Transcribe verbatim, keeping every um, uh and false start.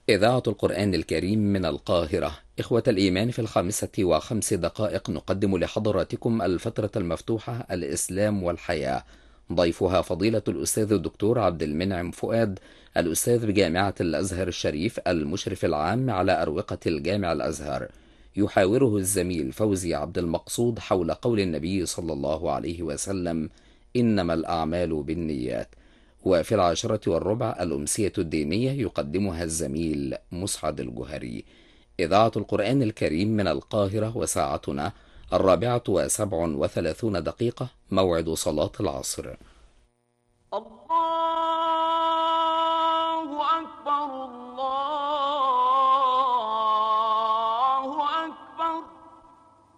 إذاعة القرآن الكريم من القاهرة. إخوة الإيمان، في الخامسة وخمس دقائق نقدم لحضراتكم الفترة المفتوحة الإسلام والحياة. ضيفها فضيلة الأستاذ الدكتور عبد المنعم فؤاد، الأستاذ بجامعة الأزهر الشريف، المشرف العام على أروقة الجامع الأزهر. يحاوره الزميل فوزي عبد المقصود حول قول النبي صلى الله عليه وسلم: إنما الأعمال بالنيات. وفي العاشرة والربع الأمسية الدينية يقدمها الزميل مسعد الجهري. إذاعة القرآن الكريم من القاهرة، وساعتنا الرابعة وسبع وثلاثون دقيقة، موعد صلاة العصر.